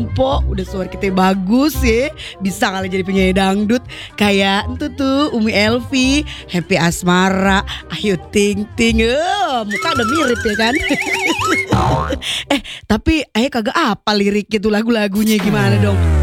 Po, udah suara kita bagus ya. Bisa kali jadi penyanyi dangdut. Kayak itu tuh Umi Elvi, Happy Asmara, Ayu Ting Ting. Muka udah mirip ya kan. Tapi kagak apa liriknya tuh, lagu-lagunya gimana dong?